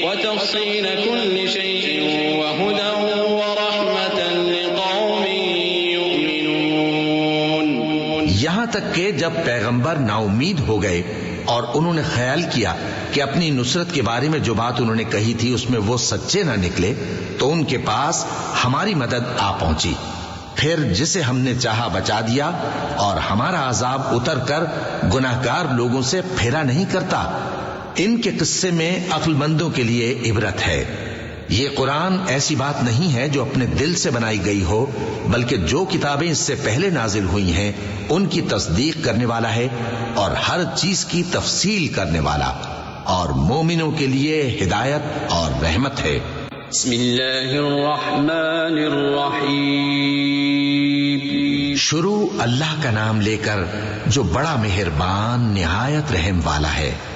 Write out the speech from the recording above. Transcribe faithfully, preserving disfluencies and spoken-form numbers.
वतफ़सील कुल्लि शैइन वहुदन वरहमतन लिक़ौमिन युमिनून। यहां तक के जब पैगंबर नाउमीद हो गए और उन्होंने ख्याल किया कि अपनी नुसरत के बारे में जो बात उन्होंने कही थी उसमें वो सच्चे ना निकले, तो उनके पास हमारी मदद आ पहुंची। फिर जिसे हमने चाहा बचा दिया और हमारा अजाब उतर कर गुनाहगार लोगों से फेरा नहीं करता। इनके किस्से में अक्लमंदों के लिए इबरत है। ये कुरान ऐसी बात नहीं है जो अपने दिल से बनाई गई हो, बल्कि जो किताबें इससे पहले नाजिल हुई हैं उनकी तस्दीक करने वाला है और हर चीज की तफसील करने वाला, और मोमिनों के लिए हिदायत और रहमत है। बिस्मिल्लाहिर्रहमानिर्रहीम। शुरू अल्लाह का नाम लेकर जो बड़ा मेहरबान निहायत रहम वाला है।